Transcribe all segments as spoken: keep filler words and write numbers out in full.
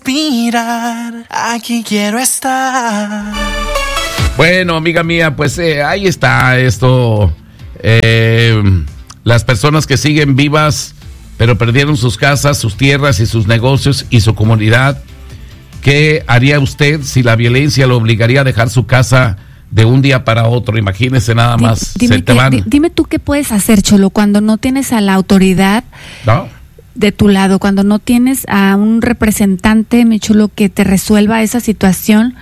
Mirar, aquí quiero estar. Bueno, amiga mía, pues eh, ahí está esto. Eh, las personas que siguen vivas, pero perdieron sus casas, sus tierras y sus negocios y su comunidad. ¿Qué haría usted si la violencia lo obligaría a dejar su casa de un día para otro? Imagínese nada más. Dime, se te que, van. di, dime tú qué puedes hacer, Cholo, cuando no tienes a la autoridad ¿No? de tu lado, cuando no tienes a un representante, mi Chulo, que te resuelva esa situación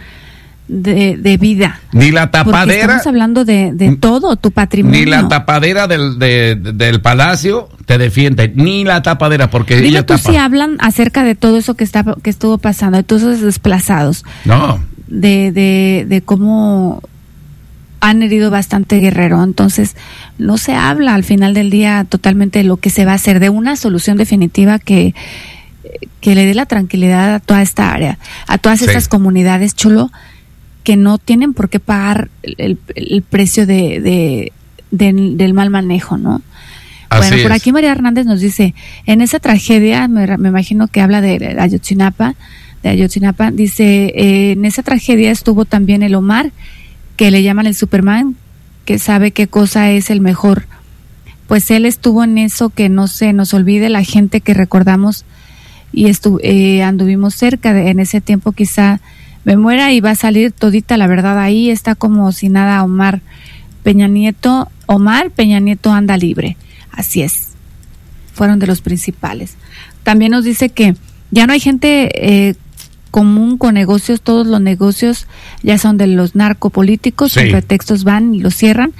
de, de vida. Ni la tapadera. Porque estamos hablando de, de todo, tu patrimonio. Ni la tapadera del, de, del palacio te defiende, ni la tapadera, porque Dime ella tú tapa. si hablan acerca de todo eso que está que estuvo pasando, de todos esos desplazados. No. De, de, de cómo han herido bastante Guerrero. Entonces, no se habla al final del día totalmente de lo que se va a hacer, de una solución definitiva que, que le dé la tranquilidad a toda esta área, a todas sí. estas comunidades, Chulo, que no tienen por qué pagar el, el precio de, de, de, del mal manejo, ¿no? Así Bueno, por es. aquí María Hernández nos dice, en esa tragedia, me, me imagino que habla de Ayotzinapa, de Ayotzinapa, dice, eh, en esa tragedia estuvo también el Omar, que le llaman el Superman, que sabe qué cosa es el mejor. Pues él estuvo en eso, que no se nos olvide la gente que recordamos y estu eh, anduvimos cerca de, en ese tiempo. Quizá me muera y va a salir todita la verdad. Ahí está como si nada Omar Peña Nieto. Omar Peña Nieto anda libre. Así es. Fueron de los principales. También nos dice que ya no hay gente eh, común con negocios, todos los negocios ya son de los narcopolíticos, sí. Con pretextos van y los cierran,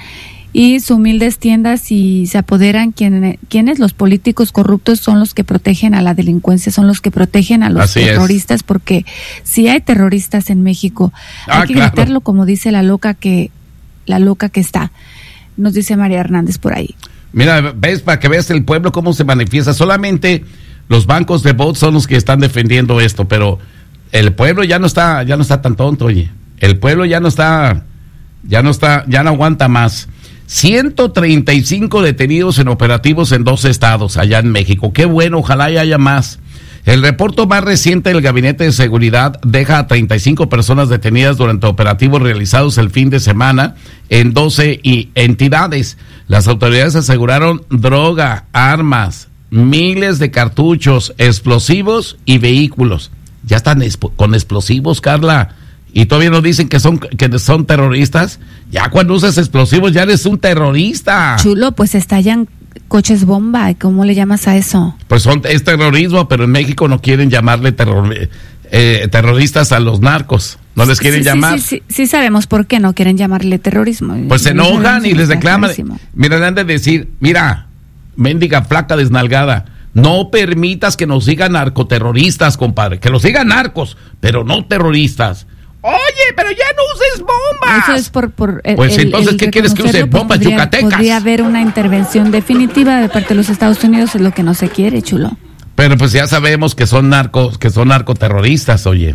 y sus humildes tiendas y se apoderan quien, quienes, los políticos corruptos son los que protegen a la delincuencia, son los que protegen a los Así terroristas, es. Porque si hay terroristas en México, Ah, hay que claro. gritarlo como dice la loca que, la loca que está, nos dice María Hernández por ahí. Mira, ves, para que veas el pueblo cómo se manifiesta. Solamente los bancos de bots son los que están defendiendo esto, pero el pueblo ya no está, ya no está tan tonto, oye. El pueblo ya no está, ya no está, ya no aguanta más. ciento treinta y cinco detenidos en operativos en dos estados allá en México. Qué bueno, ojalá y haya más. El reporte más reciente del Gabinete de Seguridad deja a treinta y cinco personas detenidas durante operativos realizados el fin de semana en doce y entidades. Las autoridades aseguraron droga, armas, miles de cartuchos, explosivos y vehículos. Ya están con explosivos, Carla, y todavía nos dicen que son que son terroristas. Ya cuando usas explosivos ya eres un terrorista. Chulo, pues estallan coches bomba, ¿cómo le llamas a eso? Pues son, es terrorismo, pero en México no quieren llamarle terror, eh, terroristas a los narcos. No les quieren sí, llamar. Sí, sí, sí, sí sabemos por qué no quieren llamarle terrorismo. Pues se enojan y les reclaman. Clarísimo. Mira, le han de decir, mira, mendiga flaca desnalgada, no permitas que nos sigan narcoterroristas, compadre. Que nos sigan narcos, pero no terroristas. Oye, pero ya no uses bombas. Eso es por... por el, pues entonces, ¿qué quieres que use? Pues Bombas podría, yucatecas. Podría haber una intervención definitiva de parte de los Estados Unidos, es lo que no se quiere, Chulo. Pero pues ya sabemos que son narcos, que son narcoterroristas, oye.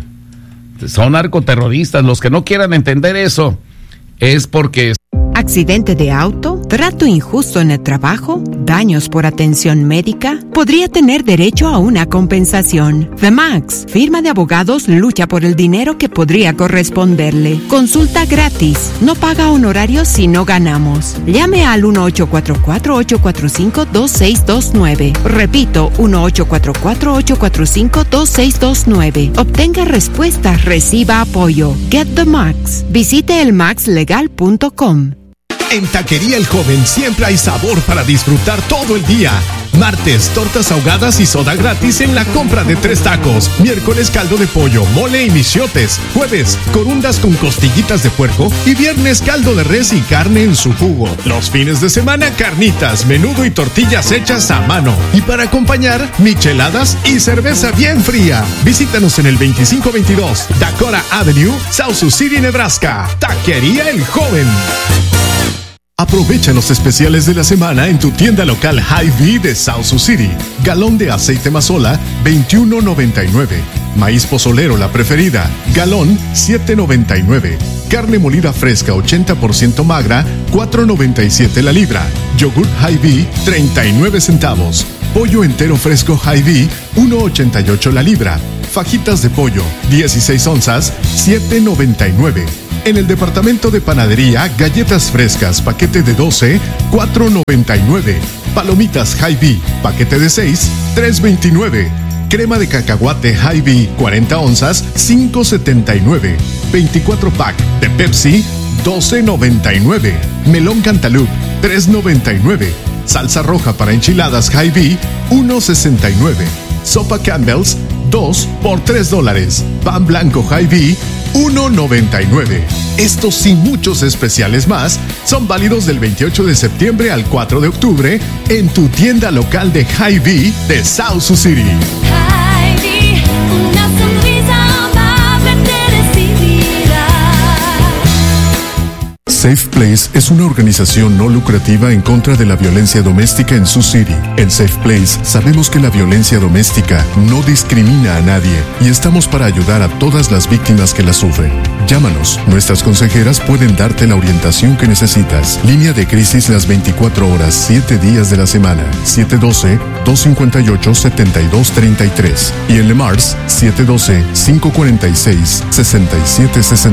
Son narcoterroristas. Los que no quieran entender eso es porque... ¿Accidente de auto? ¿Trato injusto en el trabajo? ¿Daños por atención médica? Podría tener derecho a una compensación. The Max, firma de abogados, lucha por el dinero que podría corresponderle. Consulta gratis. No paga honorarios si no ganamos. Llame al uno ocho cuatro cuatro, ocho cuatro cinco, dos seis dos nueve. Repito, uno ocho cuatro cuatro, ocho cuatro cinco, dos seis dos nueve. Obtenga respuestas, reciba apoyo. Get the Max. Visite el max legal punto com. En Taquería El Joven siempre hay sabor para disfrutar todo el día. Martes, tortas ahogadas y soda gratis en la compra de tres tacos. Miércoles, caldo de pollo, mole y michiotes. Jueves, corundas con costillitas de puerco. Y viernes, caldo de res y carne en su jugo. Los fines de semana, carnitas, menudo y tortillas hechas a mano. Y para acompañar, micheladas y cerveza bien fría. Visítanos en el veinticinco veintidós Dakota Avenue, South Sioux City, Nebraska. Taquería El Joven. Aprovecha los especiales de la semana en tu tienda local Hy-Vee de South Sioux City. Galón de aceite Mazola, veintiuno noventa y nueve. Maíz pozolero la preferida, galón, siete noventa y nueve. Carne molida fresca ochenta por ciento magra, cuatro noventa y siete la libra. Yogurt Hy-Vee, treinta y nueve centavos. Pollo entero fresco Hy-Vee, uno ochenta y ocho la libra. Fajitas de pollo, dieciséis onzas, siete noventa y nueve. En el departamento de panadería, galletas frescas, paquete de doce, cuatro noventa y nueve. Palomitas Hy-Vee, paquete de seis, tres veintinueve. Crema de cacahuate Hy-Vee, cuarenta onzas, cinco setenta y nueve. veinticuatro pack de Pepsi, doce noventa y nueve. Melón Cantaloupe, tres noventa y nueve. Salsa roja para enchiladas Hy-Vee, uno sesenta y nueve. Sopa Campbell's, dos por tres dólares. Pan blanco Hy-Vee, uno noventa y nueve. Estos y muchos especiales más son válidos del veintiocho de septiembre al cuatro de octubre en tu tienda local de Hy-Vee de South Sioux City. Hy-Vee, una sonrisa amable te recibirá. Safe Place es una organización no lucrativa en contra de la violencia doméstica en Sioux City. En Safe Place sabemos que la violencia doméstica no discrimina a nadie y estamos para ayudar a todas las víctimas que la sufren. Llámanos, nuestras consejeras pueden darte la orientación que necesitas. Línea de crisis las veinticuatro horas, siete días de la semana. siete uno dos, dos cinco ocho, siete dos tres tres. Y en Le Mars, siete uno dos, cinco cuatro seis, seis siete seis